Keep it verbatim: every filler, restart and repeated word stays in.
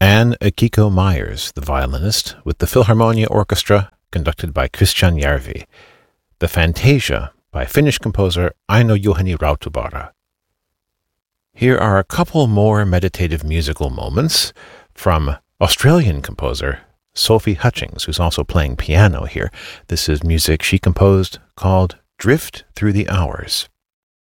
Anne Akiko Myers, the violinist, with the Philharmonia Orchestra, conducted by Christian Järvi. The Fantasia, by Finnish composer Aino-Juhani Rautavaara. Here are a couple more meditative musical moments from Australian composer Sophie Hutchings, who's also playing piano here. This is music she composed called Drift Through the Hours.